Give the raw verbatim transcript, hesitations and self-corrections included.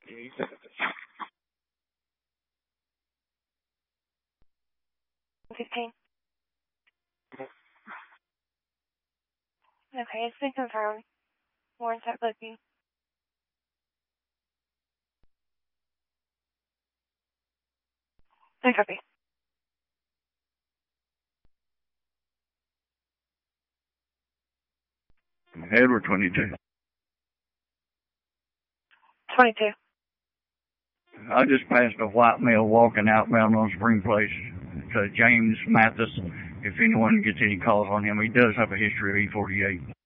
fifteen. Okay, it's been confirmed. Warrants at booking. I copy. Edward twenty-two. twenty-two. I just passed a white male walking outbound on Spring Place. It's uh, James Mathis. If anyone gets any calls on him, he does have a history of E forty-eight.